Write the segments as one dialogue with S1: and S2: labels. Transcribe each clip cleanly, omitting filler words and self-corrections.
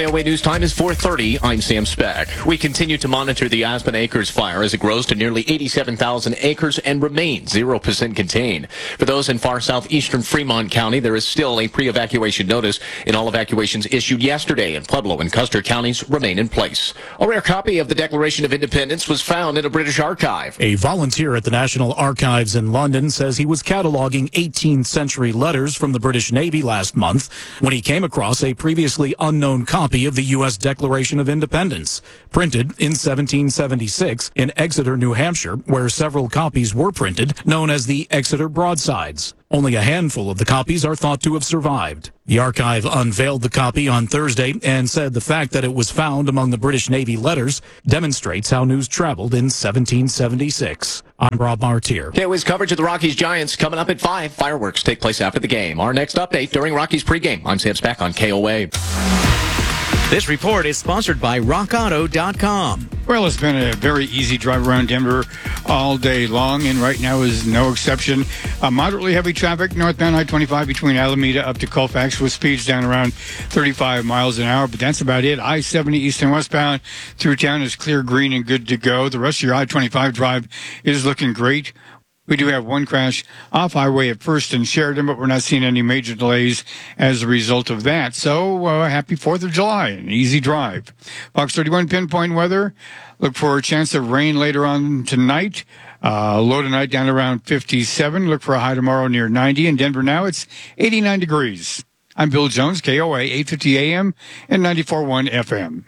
S1: KOA News Time is 4:30. I'm Sam Speck. We continue to monitor the Aspen Acres fire as it grows to nearly 87,000 acres and remains 0% contained. For those in far southeastern Fremont County, there is still a pre-evacuation notice, and all evacuations issued yesterday in Pueblo and Custer counties remain in place. A rare copy of the Declaration of Independence was found in a British archive.
S2: A volunteer at the National Archives in London says he was cataloging 18th century letters from the British Navy last month when he came across a previously unknown copy of the U.S. Declaration of Independence, printed in 1776 in Exeter, New Hampshire, where several copies were printed, known as the Exeter Broadsides. Only a handful of the copies are thought to have survived. The archive unveiled the copy on Thursday and said the fact that it was found among the British Navy letters demonstrates how news traveled in 1776. I'm Rob Martier.
S1: KOA's coverage of the Rockies Giants coming up at 5. Fireworks take place after the game. Our next update during Rockies pregame. I'm Sam Speck on KOA.
S3: This report is sponsored by RockAuto.com.
S4: Well, it's been a very easy drive around Denver all day long, and right now is no exception. Moderately heavy traffic northbound I-25 between Alameda up to Colfax with speeds down around 35 miles an hour, but that's about it. I-70 east and westbound through town is clear, green, and good to go. The rest of your I-25 drive is looking great. We do have one crash off highway at First and Sheridan, but we're not seeing any major delays as a result of that. So, happy 4th of July, an easy drive. Fox 31 pinpoint weather. Look for a chance of rain later on tonight. Low tonight down around 57. Look for a high tomorrow near 90. In Denver now, it's 89 degrees. I'm Bill Jones, KOA, 850 AM and 94.1 FM.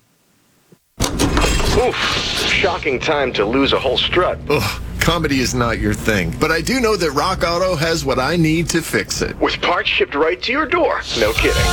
S5: Oof, shocking time to lose a whole strut.
S6: Ugh, comedy is not your thing, but I do know that Rock Auto has what I need to fix it.
S5: With parts shipped right to your door. No kidding.